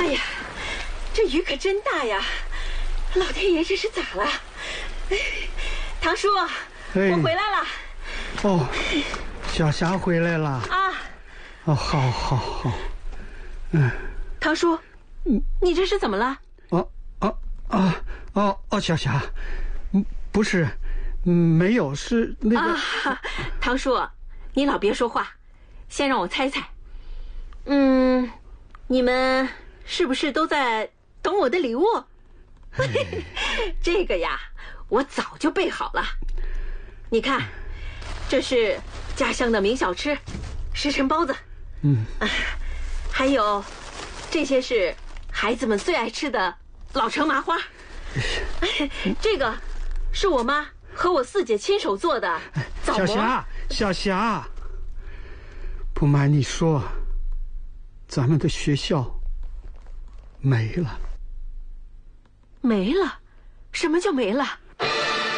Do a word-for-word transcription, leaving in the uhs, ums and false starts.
哎呀，这雨可真大呀！老天爷，这是咋了？哎，堂叔， 哎、 我回来了。 哦，小霞回来了啊！ 哦，好，好，好。嗯， 堂叔，嗯，你这是怎么了？ 哦，哦，哦，哦，哦，小霞，嗯，不是，嗯，没有，是那个。 啊，堂叔，你老别说话，先让我猜猜。嗯，你们是不是都在等我的礼物？哎、这个呀，我早就备好了。你看，这是家乡的名小吃，石城包子。 嗯， 啊，还有这些是孩子们最爱吃的老城麻花。这个是我妈和我四姐亲手做的枣馍。 小霞，小霞，不瞒你说，咱们的学校没了。 没了？什么叫没了？